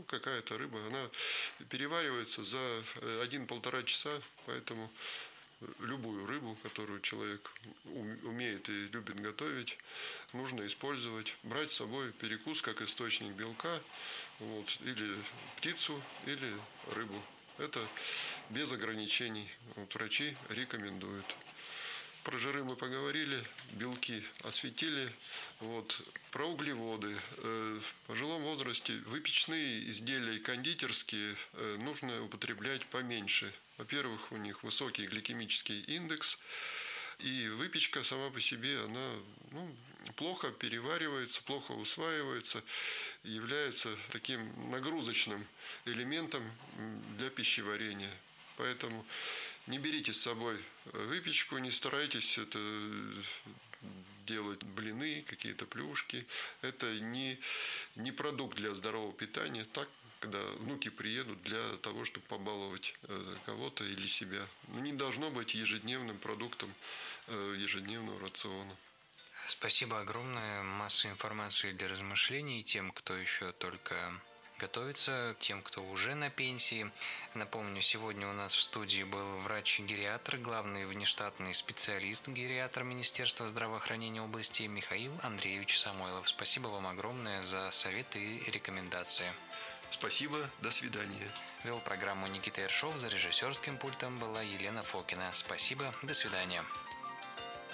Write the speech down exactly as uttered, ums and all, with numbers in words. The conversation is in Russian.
какая-то рыба, она переваривается за один-полтора часа, поэтому любую рыбу, которую человек умеет и любит готовить, нужно использовать. Брать с собой перекус как источник белка, вот, или птицу, или рыбу. Это без ограничений. Вот, врачи рекомендуют. Про жиры мы поговорили, белки осветили. Вот. Про углеводы. В пожилом возрасте выпечные изделия кондитерские нужно употреблять поменьше. Во-первых, у них высокий гликемический индекс, и выпечка сама по себе, она ну, плохо переваривается, плохо усваивается, является таким нагрузочным элементом для пищеварения. Поэтому не берите с собой выпечку, не старайтесь это делать блины, какие-то плюшки. Это не, не продукт для здорового питания. Так, когда внуки приедут для того, чтобы побаловать кого-то или себя. Но не должно быть ежедневным продуктом ежедневного рациона. Спасибо огромное. Масса информации для размышлений тем, кто еще только готовится, тем, кто уже на пенсии. Напомню, сегодня у нас в студии был врач-гериатр, главный внештатный специалист-гериатр Министерства здравоохранения области Михаил Андреевич Самойлов. Спасибо вам огромное за советы и рекомендации. Спасибо, до свидания. Вел программу Никита Ершов, за режиссерским пультом была Елена Фокина. Спасибо, до свидания.